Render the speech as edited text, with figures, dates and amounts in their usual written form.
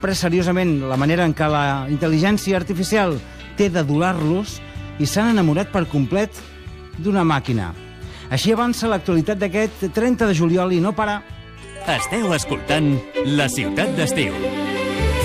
pres seriosament la manera en què la intel·ligència artificial té d'adular-los i s'han enamorat per complet d'una màquina. Així avança l'actualitat d'aquest 30 de juliol i no para. Esteu escoltant La Ciutat d'Estiu.